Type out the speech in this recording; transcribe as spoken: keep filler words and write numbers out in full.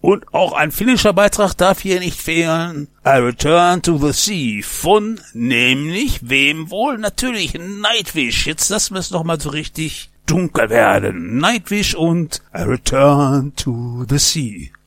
Und auch ein finnischer Beitrag darf hier nicht fehlen. I Return to the Sea von, nämlich, wem wohl? Natürlich Nightwish. Jetzt lassen wir es noch mal so richtig dunkel werden. Nightwish und I Return to the Sea.